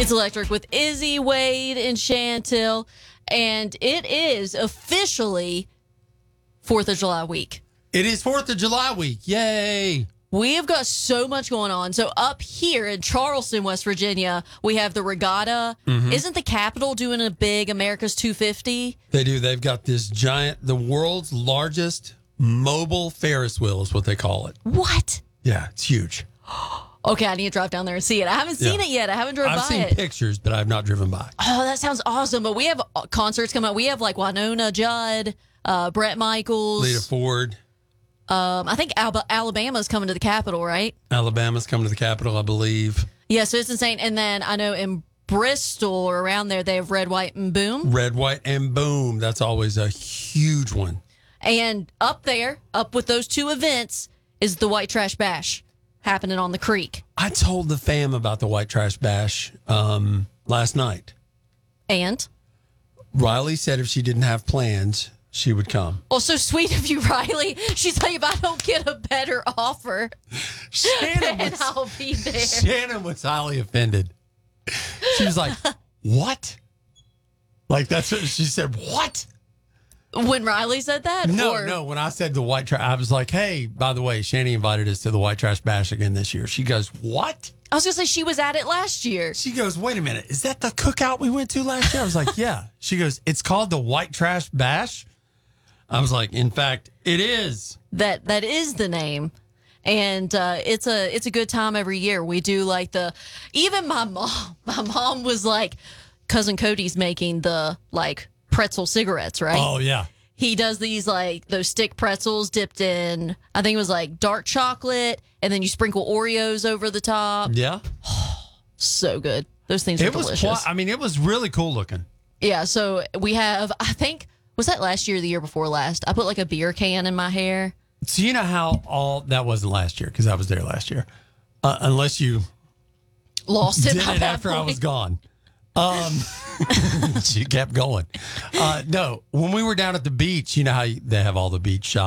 It's Electric with Izzy, Wade, and Chantel. And it is officially 4th of July week. It is 4th of July week. Yay. We have got so much going on. So up here in Charleston, West Virginia, we have the regatta. Isn't the Capitol doing a big America's 250? They do. They've got this giant, the world's largest mobile Ferris wheel is what they call it. What? Yeah, it's huge. Okay, I need to drive down there and see it. I haven't seen it yet. I haven't driven by it. I've seen pictures, but I've not driven by. Oh, that sounds awesome. But we have concerts coming up. We have like Winona Judd, Brett Michaels. Lita Ford. I think Alabama's coming to the Capitol, right? Alabama's coming to the Capitol, I believe. Yeah, so it's insane. And then I know in Bristol or around there, they have Red, White, and Boom. Red, White, and Boom. That's always a huge one. And up there, up with those two events, is the White Trash Bash happening on the creek. I told the fam about the White Trash Bash last night. And? Riley said if she didn't have plans, she would come. Oh, so sweet of you, Riley. She's like, if I don't get a better offer, then I'll be there. Shannon was highly offended. She was like, what? Like, that's what she said, what? When Riley said that? No. When I said the White Trash, I was like, hey, by the way, Shannon invited us to the White Trash Bash again this year. She goes, what? I was going to say she was at it last year. She goes, wait a minute. Is that the cookout we went to last year? I was like, yeah. She goes, it's called the White Trash Bash? I was like, in fact, it is. That is the name. And it's a good time every year. We do like even my mom was like, Cousin Cody's making the like pretzel cigarettes, right? Oh, yeah. He does these like those stick pretzels dipped in, I think it was like dark chocolate, and then you sprinkle Oreos over the top. Yeah. So good. Those things are delicious. It was really cool looking. Yeah, so we have, I think, was that last year or the year before last? I put like a beer can in my hair. So you know how that wasn't last year because I was there last year. Unless you lost it did it after I was gone. She kept going. No, when we were down at the beach, you know how they have all the beach shops.